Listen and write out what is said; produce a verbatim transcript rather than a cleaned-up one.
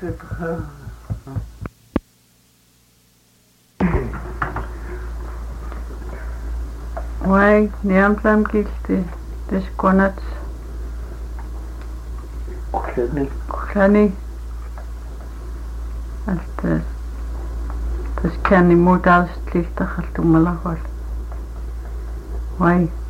Wai, niam sam kilti, des konats. Kuhlani. Kuhlani. Alta, tas kani muutaus tlihta khaltumalahwal. Wai.